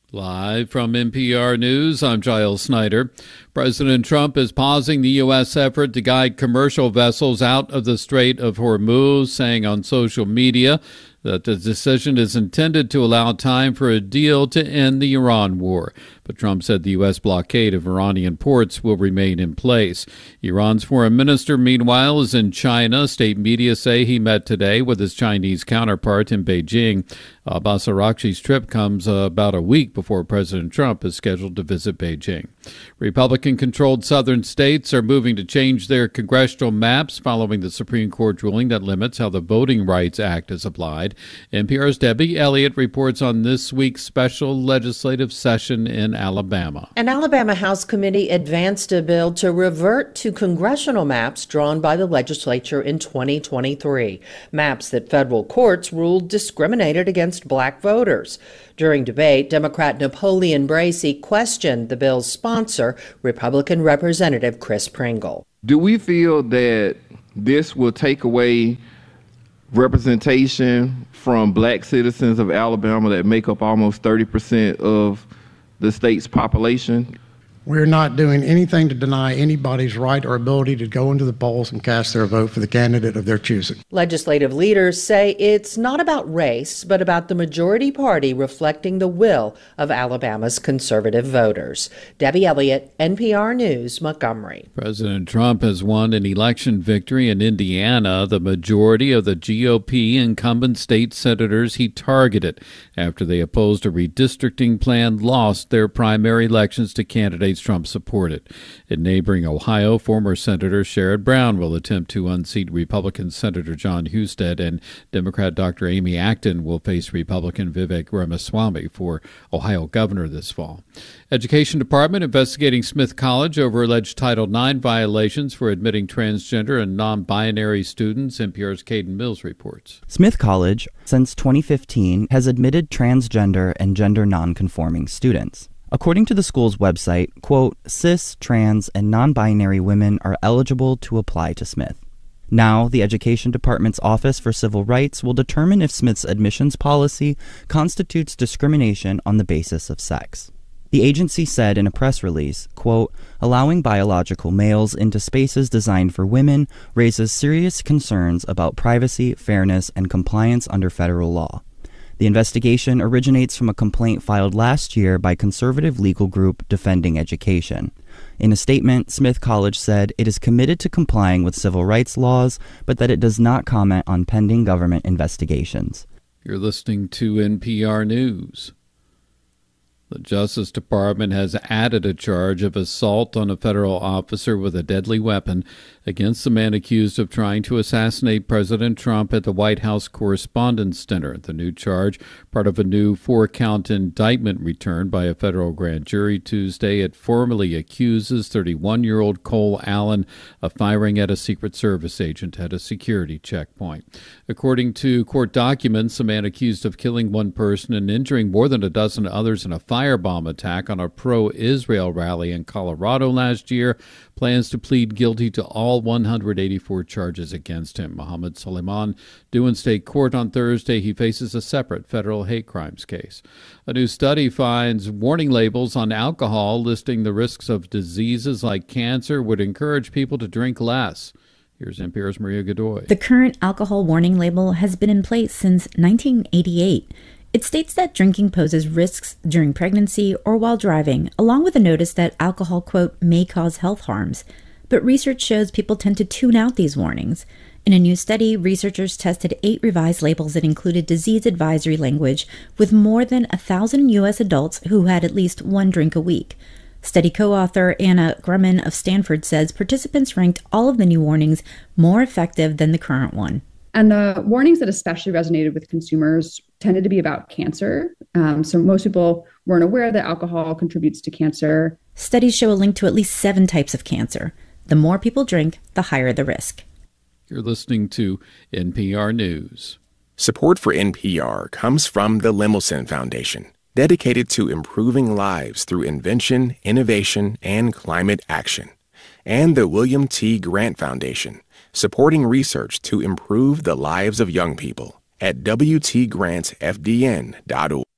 Live from NPR News, I'm Giles Snyder. President Trump is pausing the U.S. effort to guide commercial vessels out of the Strait of Hormuz, saying on social media that the decision is intended to allow time for a deal to end the Iran war. But Trump said the U.S. blockade of Iranian ports will remain in place. Iran's foreign minister, meanwhile, is in China. State media say he met today with his Chinese counterpart in Beijing. Abbas Araghchi's trip comes about a week before President Trump is scheduled to visit Beijing. Republican-controlled southern states are moving to change their congressional maps following the Supreme Court ruling that limits how the Voting Rights Act is applied. NPR's Debbie Elliott reports on this week's special legislative session in Alabama. An Alabama House committee advanced a bill to revert to congressional maps drawn by the legislature in 2023, maps that federal courts ruled discriminated against black voters. During debate, Democrat Napoleon Bracey questioned the bill's sponsor, Republican Representative Chris Pringle. Do we feel that this will take away representation from black citizens of Alabama that make up almost 30% of the state's population? We're not doing anything to deny anybody's right or ability to go into the polls and cast their vote for the candidate of their choosing. Legislative leaders say it's not about race, but about the majority party reflecting the will of Alabama's conservative voters. Debbie Elliott, NPR News, Montgomery. President Trump has won an election victory in Indiana. The majority of the GOP incumbent state senators he targeted after they opposed a redistricting plan lost their primary elections to candidates Trump supported. In neighboring Ohio, former Senator Sherrod Brown will attempt to unseat Republican Senator John Husted, and Democrat Dr. Amy Acton will face Republican Vivek Ramaswamy for Ohio governor this fall. Education Department investigating Smith College over alleged Title IX violations for admitting transgender and non-binary students. NPR's Caden Mills reports. Smith College, since 2015, has admitted transgender and gender non-conforming students. According to the school's website, quote, cis, trans, and non-binary women are eligible to apply to Smith. Now, the Education Department's Office for Civil Rights will determine if Smith's admissions policy constitutes discrimination on the basis of sex. The agency said in a press release, quote, allowing biological males into spaces designed for women raises serious concerns about privacy, fairness, and compliance under federal law. The investigation originates from a complaint filed last year by conservative legal group Defending Education. In a statement, Smith College said it is committed to complying with civil rights laws, but that it does not comment on pending government investigations. You're listening to NPR News. The Justice Department has added a charge of assault on a federal officer with a deadly weapon against the man accused of trying to assassinate President Trump at the White House Correspondents' Dinner. The new charge, part of a new 4-count indictment returned by a federal grand jury Tuesday, it formally accuses 31-year-old Cole Allen of firing at a Secret Service agent at a security checkpoint. According to court documents, the man accused of killing one person and injuring more than a dozen others in a firebomb attack on a pro-Israel rally in Colorado last year plans to plead guilty to all 184 charges against him. Mohammed Suleiman due in state court on Thursday. He faces a separate federal hate crimes case. A new study finds warning labels on alcohol listing the risks of diseases like cancer would encourage people to drink less. Here's NPR's Maria Godoy. The current alcohol warning label has been in place since 1988. It states that drinking poses risks during pregnancy or while driving, along with a notice that alcohol, quote, may cause health harms. But research shows people tend to tune out these warnings. In a new study, researchers tested 8 revised labels that included disease advisory language with more than 1,000 U.S. adults who had at least one drink a week. Study co-author Anna Grumman of Stanford says participants ranked all of the new warnings more effective than the current one. And the warnings that especially resonated with consumers tended to be about cancer. So most people weren't aware that alcohol contributes to cancer. Studies show a link to at least 7 types of cancer. The more people drink, the higher the risk. You're listening to NPR News. Support for NPR comes from the Lemelson Foundation, dedicated to improving lives through invention, innovation, and climate action. And the William T. Grant Foundation, supporting research to improve the lives of young people at WTGrantFDN.org.